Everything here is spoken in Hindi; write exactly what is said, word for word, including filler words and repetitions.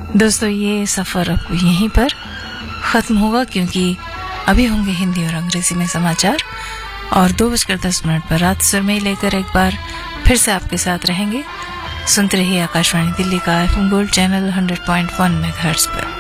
दोस्तों ये सफ़र अब यहीं पर ख़त्म होगा, क्योंकि अभी होंगे हिंदी और अंग्रेजी में समाचार और दो बजकर दस मिनट पर रात सुरमई लेकर एक बार फिर से आपके साथ रहेंगे। सुनते रहिए आकाशवाणी दिल्ली का FM gold channel hundred point one megahertz पर।